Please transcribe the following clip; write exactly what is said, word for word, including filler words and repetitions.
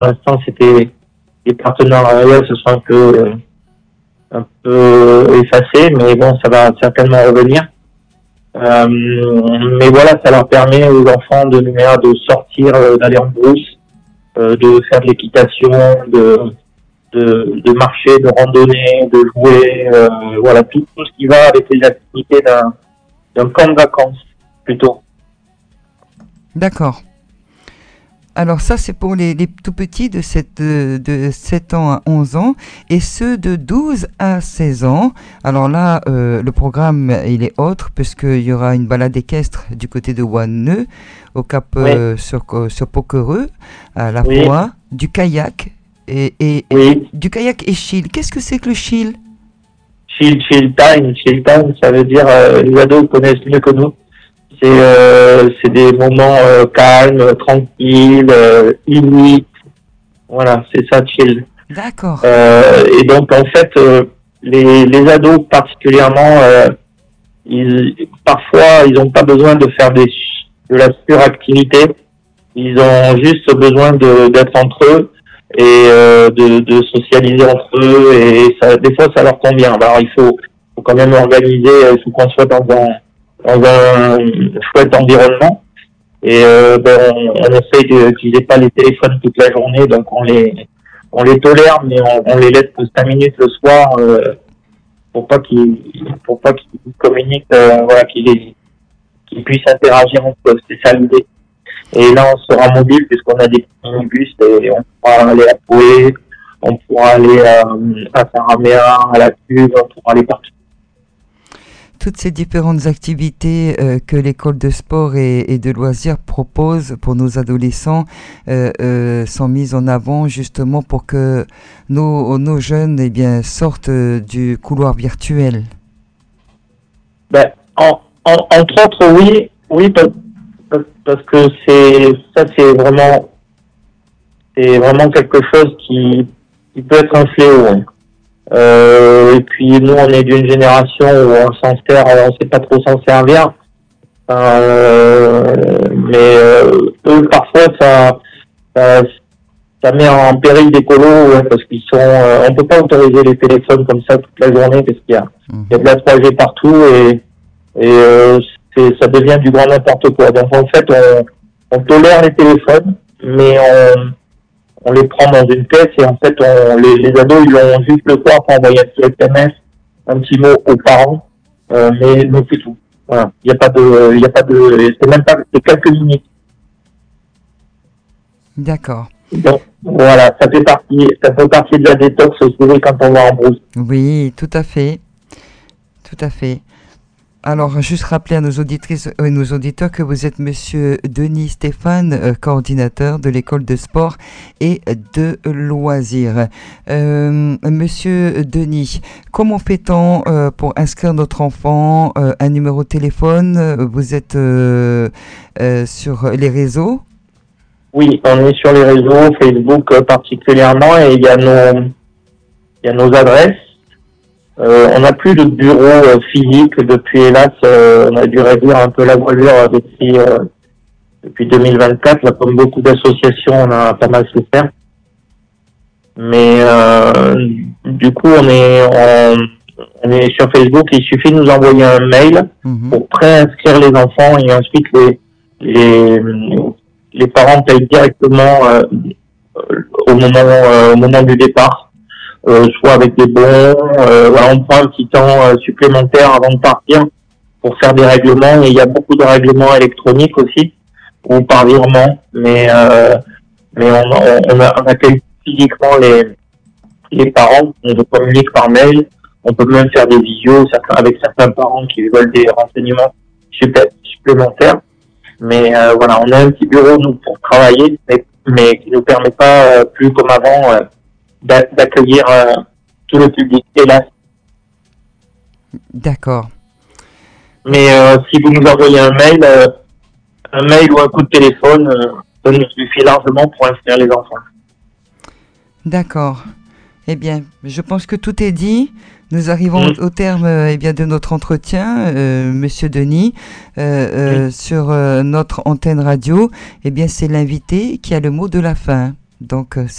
l'instant, c'était les partenariats se sont un peu, un peu effacés, mais bon, ça va certainement revenir. Euh, mais voilà, ça leur permet aux enfants de Nouméa de sortir, euh, d'aller en brousse, euh, de faire de l'équitation, de, de, de marcher, de randonner, de jouer, euh, voilà, tout, tout ce qui va avec les activités d'un, d'un camp de vacances, plutôt. D'accord. Alors ça, c'est pour les, les tout petits de, sept, de sept ans à onze ans et ceux de douze à seize ans. Alors là, euh, le programme, il est autre puisqu'il y aura une balade équestre du côté de Wanneux, au cap euh, oui. sur, sur Poquereux, à la oui. fois, du kayak et, et, oui. et du kayak et chill. Qu'est-ce que c'est que le chill? Chill, chill time, chill time, ça veut dire, euh, les ados connaissent mieux que nous. C'est euh, c'est des moments euh, calmes, tranquilles, euh, inuits. Voilà, c'est ça, chill. D'accord. Euh, et donc, en fait, euh, les, les ados particulièrement, euh, ils, parfois, ils n'ont pas besoin de faire des, de la suractivité. Ils ont juste besoin de, d'être entre eux et euh, de, de socialiser entre eux. Et ça, des fois, ça leur convient. Alors, il faut, faut quand même organiser, il faut qu'on soit dans un dans un chouette environnement et euh, ben, on, on essaye de, qu'ils n'aient pas les téléphones toute la journée, donc on les on les tolère, mais on, on les laisse cinq minutes le soir euh, pour pas qu'ils pour pas qu'ils communiquent, euh, voilà, qu'ils qu'ils puissent interagir entre eux. C'est ça l'idée. Et là, on sera mobile puisqu'on a des petits minibus et on pourra aller à Poué, on pourra aller à, à Saint-Raméa, à la Cuve, on pourra aller partout. Toutes ces différentes activités euh, que l'école de sport et, et de loisirs propose pour nos adolescents euh, euh, sont mises en avant justement pour que nos, nos jeunes eh bien, sortent du couloir virtuel. Ben, en, en, entre autres, oui, oui, parce, parce que c'est ça, c'est vraiment, c'est vraiment quelque chose qui, qui peut être un fléau. Hein. Euh, et puis nous, on est d'une génération où on s'en sert, on sait pas trop s'en servir. Euh, mais euh, eux, parfois, ça, ça, ça met en péril des colos, ouais, parce qu'ils sont. Euh, on peut pas autoriser les téléphones comme ça toute la journée parce qu'il y a, mmh. il y a de la trois G partout et, et euh, c'est, ça devient du grand n'importe quoi. Donc en fait, on, on tolère les téléphones, mais on on les prend dans une pièce et en fait, on, les, les ados, ils ont juste le soir pour envoyer un petit S M S, un petit mot aux parents, euh, mais, mais c'est tout. Voilà. Il n'y a pas de, il y a pas de, c'est même pas, c'est quelques minutes. D'accord. Donc, voilà, ça fait partie, ça fait partie de la détox aussi quand on va en brousse. Oui, tout à fait. Tout à fait. Alors, juste rappeler à nos auditrices et nos auditeurs que vous êtes Monsieur Denis Stéphane, euh, coordinateur de l'école de sport et de loisirs. Euh, Monsieur Denis, comment fait-on euh, pour inscrire notre enfant, euh, un numéro de téléphone? Vous êtes euh, euh, sur les réseaux? Oui, on est sur les réseaux, Facebook euh, particulièrement, et il y a nos, il y a nos adresses. Euh, on n'a plus de bureau euh, physique depuis, hélas, euh, on a dû réduire un peu la voilure euh, depuis, euh, depuis deux mille vingt-quatre. Là, comme beaucoup d'associations, on a pas mal souffert. Mais euh, du coup, on est on, on est sur Facebook. Il suffit de nous envoyer un mail mmh. pour préinscrire les enfants et ensuite les les les parents payent directement euh, au moment euh, au moment du départ. Euh, soit avec des bons, euh, voilà, on prend un petit temps euh, supplémentaire avant de partir pour faire des règlements, et il y a beaucoup de règlements électroniques aussi, ou par virement, mais euh, mais on, on, on, a, on accueille physiquement les les parents, on se communique par mail, on peut même faire des visios certains, avec certains parents qui veulent des renseignements supplémentaires, mais euh, voilà, on a un petit bureau nous pour travailler, mais, mais qui nous permet pas euh, plus comme avant euh, d'accueillir euh, tout le public, hélas. D'accord. Mais euh, si vous nous envoyez un mail, euh, un mail ou un coup de téléphone, euh, ça nous suffit largement pour inscrire les enfants. D'accord. Eh bien, je pense que tout est dit. Nous arrivons mmh. au terme eh bien, de notre entretien, euh, Monsieur Denis, euh, euh, mmh. sur euh, notre antenne radio. Eh bien, c'est l'invité qui a le mot de la fin. Donc, euh,